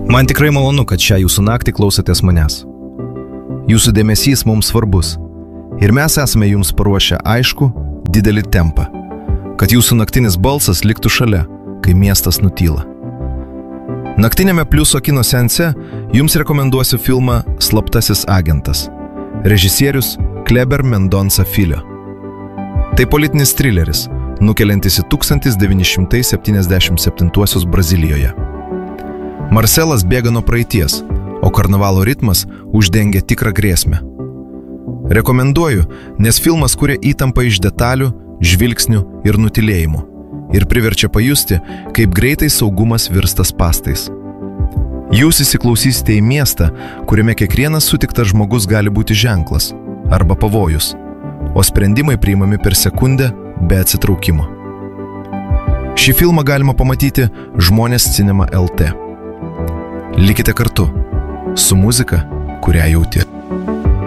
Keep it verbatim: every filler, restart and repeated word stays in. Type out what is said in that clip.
Man tikrai malonu, kad šią jūsų naktį klausotės manęs. Jūsų dėmesys mums svarbus ir mes esame jums paruošę aišku, didelį tempą, kad jūsų naktinis balsas liktų šalia, kai miestas nutyla. Naktinėme Pliuso kino seanse jums rekomenduosiu filmą Slaptasis agentas. Režisierius Kleber Mendonça Filho. Tai politinis trileris, nukeliantis į tūkstantis devyni šimtai septyniasdešimt septintuosius Brazilijoje. Marcelas bėga nuo praeities, o karnavalo ritmas uždengia tikrą grėsmę. Rekomenduoju, nes filmas kuria įtampą iš detalių, žvilgsnių ir nutilėjimų ir priverčia pajusti, kaip greitai saugumas virsta spastais. Jūs įsiklausysite į miestą, kuriame kiekvienas sutiktas žmogus gali būti ženklas arba pavojus, o sprendimai priimami per sekundę be atsitraukimo. Šį filmą galima pamatyti Žmonės Cinema L T. Likite kartu su muzika, kurią jauti.